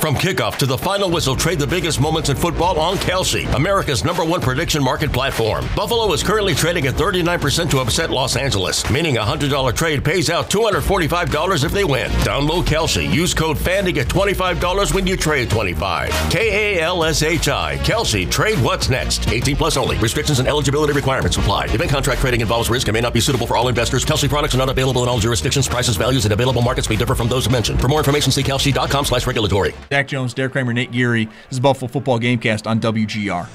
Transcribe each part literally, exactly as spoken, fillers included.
From kickoff to the final whistle, trade the biggest moments in football on Kalshi, America's number one prediction market platform. Buffalo is currently trading at thirty-nine percent to upset Los Angeles, meaning a one hundred dollars trade pays out two hundred forty-five dollars if they win. Download Kalshi. Use code F A N to get twenty-five dollars when you trade twenty-five dollars. K A L S H I. Kalshi. Trade what's next. eighteen plus only. Restrictions and eligibility requirements apply. Event contract trading involves risk and may not be suitable for all investors. Kalshi products are not available in all jurisdictions. Prices, values, and available markets may differ from those mentioned. For more information, see kalshi dot com slash regulatory. Zach Jones, Derek Kramer, Nate Geary. This is Buffalo Football Gamecast on W G R.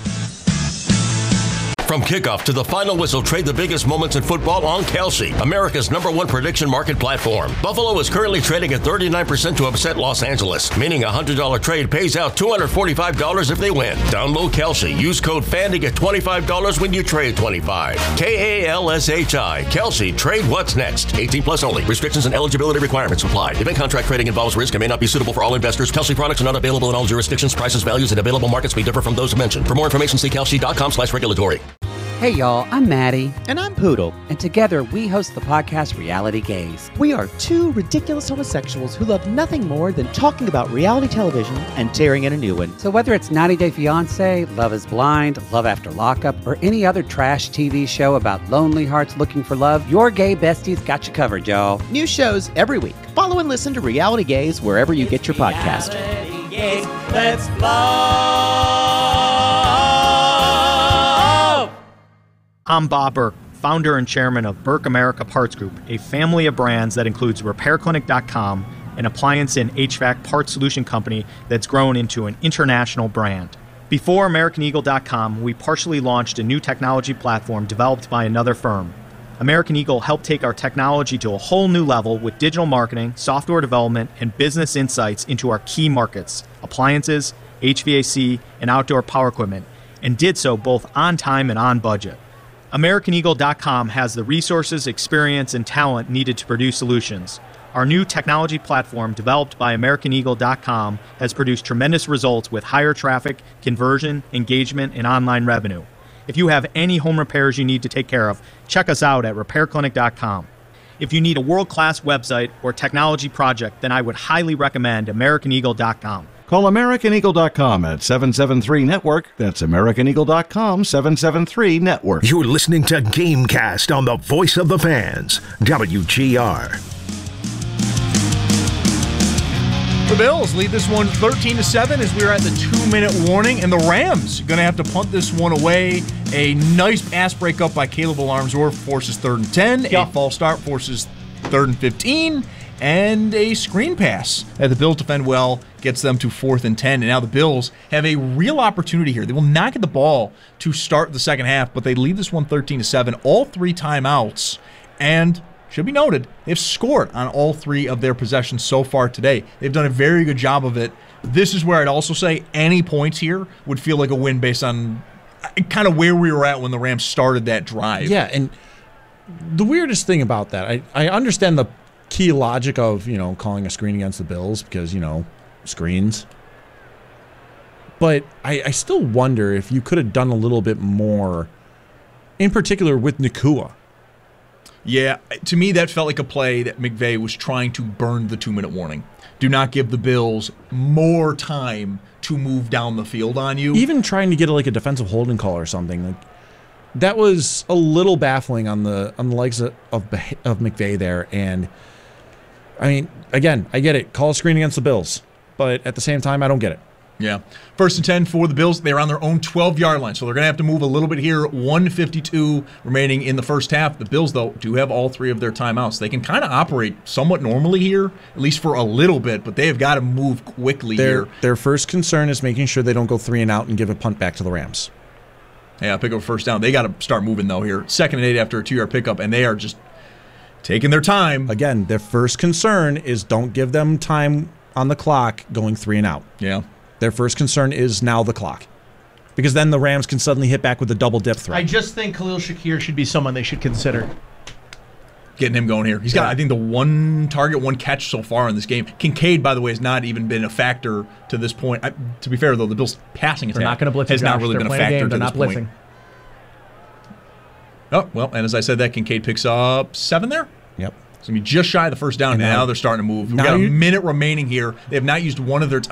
From kickoff to the final whistle, trade the biggest moments in football on Kalshi, America's number one prediction market platform. Buffalo is currently trading at thirty-nine percent to upset Los Angeles, meaning a one hundred dollars trade pays out two hundred forty-five dollars if they win. Download Kalshi. Use code F A N to get twenty-five dollars when you trade twenty-five dollars. K A L S H I. Kalshi. Trade what's next. eighteen plus only. Restrictions and eligibility requirements apply. Event contract trading involves risk and may not be suitable for all investors. Kalshi products are not available in all jurisdictions. Prices, values, and available markets may differ from those mentioned. For more information, see kalshi dot com slash regulatory. Hey y'all, I'm Maddie. And I'm Poodle. And together we host the podcast Reality Gaze. We are two ridiculous homosexuals who love nothing more than talking about reality television and tearing in a new one. So whether it's ninety day fiancé, Love is Blind, Love After Lockup, or any other trash T V show about lonely hearts looking for love, your gay besties got you covered, y'all. New shows every week. Follow and listen to Reality Gaze wherever you get your podcast. Reality Gaze, let's flow. I'm Bob Burke, founder and chairman of Burke America Parts Group, a family of brands that includes repair clinic dot com, an appliance and H V A C parts solution company that's grown into an international brand. Before American Eagle dot com, we partially launched a new technology platform developed by another firm. American Eagle helped take our technology to a whole new level with digital marketing, software development, and business insights into our key markets, appliances, H V A C, and outdoor power equipment, and did so both on time and on budget. American Eagle dot com has the resources, experience, and talent needed to produce solutions. Our new technology platform, developed by American Eagle dot com, has produced tremendous results with higher traffic, conversion, engagement, and online revenue. If you have any home repairs you need to take care of, check us out at repair clinic dot com. If you need a world-class website or technology project, then I would highly recommend American Eagle dot com. Call American Eagle dot com at seven seven three network. That's American Eagle dot com, seven seven three network. You're listening to Gamecast on the Voice of the Fans, W G R. The Bills lead this one thirteen to seven as we're at the two-minute warning, and the Rams going to have to punt this one away. A nice pass breakup by Caleb Alarmsworth forces third and ten. Yep. A false start forces third and fifteen. And a screen pass that the Bills defend well gets them to fourth and ten. And now the Bills have a real opportunity here. They will not get the ball to start the second half, but they lead this one thirteen to seven. All three timeouts. And should be noted, they've scored on all three of their possessions so far today. They've done a very good job of it. This is where I'd also say any points here would feel like a win based on kind of where we were at when the Rams started that drive. Yeah, and the weirdest thing about that, I, I understand the key logic of, you know, calling a screen against the Bills because, you know, screens. But I, I still wonder if you could have done a little bit more, in particular with Nacua. Yeah, to me that felt like a play that McVay was trying to burn the two-minute warning. Do not give the Bills more time to move down the field on you. Even trying to get like a defensive holding call or something. Like, that was a little baffling on the on the legs of, of, of McVay there. And I mean, again, I get it. Call a screen against the Bills. But at the same time, I don't get it. Yeah. First and ten for the Bills. They're on their own twelve-yard line, so they're going to have to move a little bit here. one fifty-two remaining in the first half. The Bills, though, do have all three of their timeouts. They can kind of operate somewhat normally here, at least for a little bit, but they have got to move quickly their, here. Their first concern is making sure they don't go three and out and give a punt back to the Rams. Yeah, pick up a first down. They got to start moving, though, here. Second and eight after a two-yard pickup, and they are just taking their time. Again, their first concern is don't give them time on the clock going three and out. Yeah. Their first concern is now the clock. Because then the Rams can suddenly hit back with a double dip threat. I just think Khalil Shakir should be someone they should consider. Getting him going here. He's got, yeah. I think, the one target, one catch so far in this game. Kincaid, by the way, has not even been a factor to this point. I, to be fair, though, the Bills' passing attack They're not going to blitz has Josh. not really They're been a playing factor game. to They're this not point. blitzing. Oh, well, and as I said that, Kincaid picks up seven there. Yep. It's going to be just shy of the first down, and now, now they're starting to move. We've got a minute remaining here. They have not used one of their